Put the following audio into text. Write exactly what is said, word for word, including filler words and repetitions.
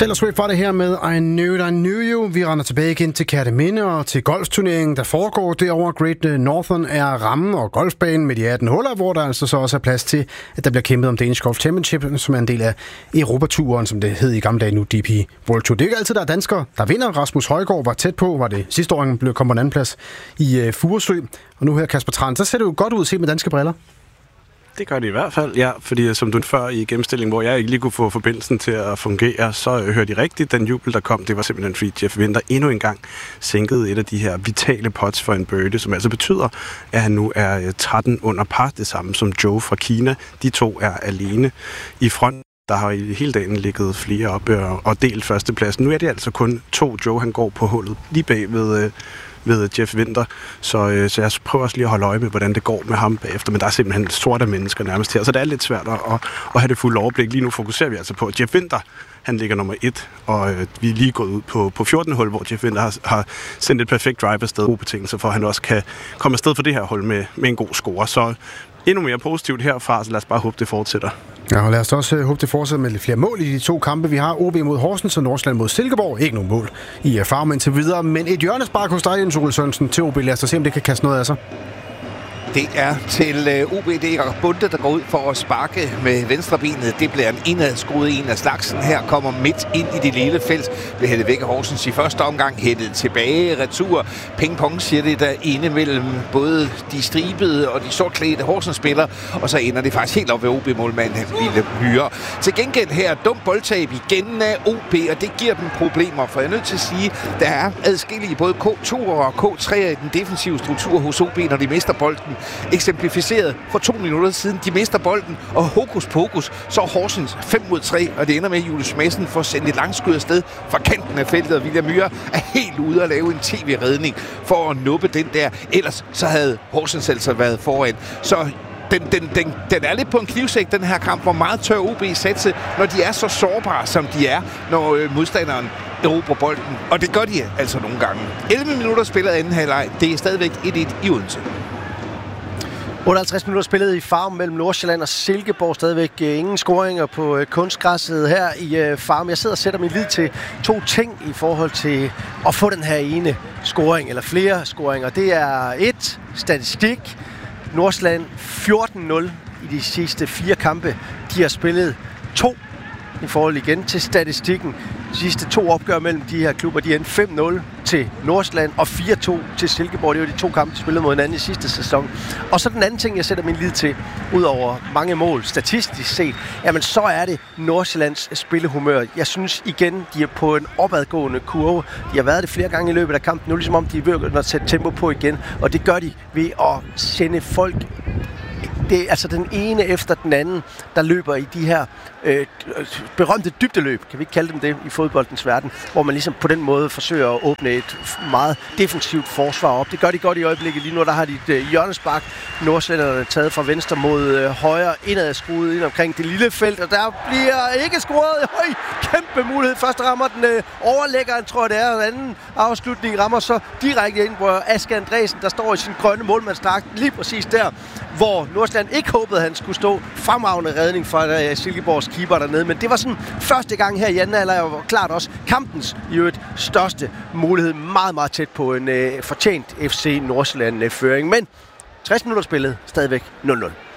Taylor Swift var det her med I Knew It, I Knew You. Vi render tilbage igen til Kerteminde og til golfturneringen, der foregår derovre. Great Northern er rammen og golfbanen med de atten huller, hvor der altså så også er plads til, at der bliver kæmpet om Danish Golf Championship, som er en del af Europaturen, som det hed i gamle dage nu, D P World Tour. Det er ikke altid, der er danskere, der vinder. Rasmus Højgaard var tæt på, var det sidste år, han blev kommet på en anden plads i uh, Furesø. Og nu her Kasper Tran, så ser det jo godt ud at se med danske briller. Det gør det i hvert fald, ja, fordi som du før i gennemstillingen, hvor jeg ikke lige kunne få forbindelsen til at fungere, så hørte de rigtigt. Den jubel, der kom, det var simpelthen fordi Jeff Winther endnu en gang sænkede et af de her vitale putts for en birdie, som altså betyder, at han nu er tretten under par, det samme som Joe fra Kina. De to er alene i front. Der har i hele dagen ligget flere op og delt førstepladsen. Nu er det altså kun to. Joe, han går på hullet lige bag ved... ved Jeff Winther, så, øh, så jeg prøver også lige at holde øje med, hvordan det går med ham bagefter, men der er simpelthen sorte mennesker nærmest her, så det er lidt svært at, at have det fulde overblik. Lige nu fokuserer vi altså på, at Jeff Winther, han ligger nummer et, og øh, vi er lige gået ud på, på fjorten hul, hvor Jeff Winther har, har sendt et perfekt drive afsted, gode betingelser for, at han også kan komme afsted for det her hul med, med en god score. Så endnu mere positivt herfra, så lad os bare håbe, det fortsætter. Ja, og lad os også håbe, det fortsætter med lidt flere mål i de to kampe. Vi har O B mod Horsens og Nordsjælland mod Silkeborg. Ikke nogen mål i Farmen til videre, men et hjørnespark hos dig, Jens Ole Sørensen, til O B. Lad os se, om det kan kaste noget af sig. Det er til O B, det er Bunde, der går ud for at sparke med venstrebenet. Det bliver en indadskruet en af slagsen. Her kommer midt ind i det lille felt. Bliver hættet væk af Horsens i første omgang. Hættet tilbage, retur. Ping-pong siger det der inde mellem både de stribede og de sortklædte Horsens-spillere. Og så ender det faktisk helt op ved O B-målmanden Ville Myhre. Til gengæld her dum boldtab igen af O B, og det giver dem problemer. For jeg er nødt til at sige, der er adskillige både K to og K tre i den defensive struktur hos O B, når de mister bolden. Eksemplificeret for to minutter siden. De mister bolden, og hokus pokus, så Horsens fem mod tre, og det ender med, at Julius Madsen får sendt et langskud afsted fra kanten af feltet, og William Myhre er helt ude at lave en tv-redning for at nuppe den der. Ellers så havde Horsens altså været foran. Så den, den, den, den er lidt på en knivsæk, den her kamp, hvor meget tør O B satse, når de er så sårbare, som de er, når øh, modstanderen erobrer bolden. Og det gør de altså nogle gange. elleve minutter spillet anden halvleg. Det er stadigvæk et et i Odense. otteoghalvtreds minutter spillet i Farum mellem Nordsjælland og Silkeborg. Stadigvæk uh, ingen scoringer på uh, kunstgræsset her i uh, Farum. Jeg sidder og sætter min lid til to ting i forhold til at få den her ene scoring, eller flere scoringer. Det er et statistik. Nordsjælland fjorten nul i de sidste fire kampe. De har spillet to i forhold igen til statistikken. De sidste to opgør mellem de her klubber, de endte fem nul til Nordsjælland og fire to til Silkeborg. Det var de to kampe, de spillede mod hinanden i sidste sæson. Og så den anden ting, jeg sætter min lid til, ud over mange mål, statistisk set, jamen så er det Nordsjællands spillehumør. Jeg synes igen, de er på en opadgående kurve. De har været det flere gange i løbet af kampen. Nu ligesom om de er ved at sætte tempo på igen. Og det gør de ved at sende folk. Det er altså den ene efter den anden, der løber i de her øh, berømte dybdeløb, kan vi ikke kalde dem det, i fodboldens verden, hvor man ligesom på den måde forsøger at åbne et meget defensivt forsvar op. Det gør de godt i øjeblikket. Lige nu der har de et øh, hjørnespark. Nordsjællanderne taget fra venstre mod øh, højre, indad skruet ind omkring det lille felt, og der bliver ikke scoret. Høj, kæmpe mulighed. Første rammer den øh, overlæggeren, tror jeg det er, og den anden afslutning rammer så direkte ind på Aske Andresen, der står i sin grønne målmandsdragt lige præcis der, hvor Nordsjælland ikke håbede, at han skulle stå. Fremragende redning fra uh, Silkeborgs keeper dernede, men det var sådan første gang her i anden halvleg, og klart også kampens i øvrigt største mulighed. Meget, meget tæt på en uh, fortjent F C Nordsjælland-føring, men tres minutter spillet, stadigvæk nul nul.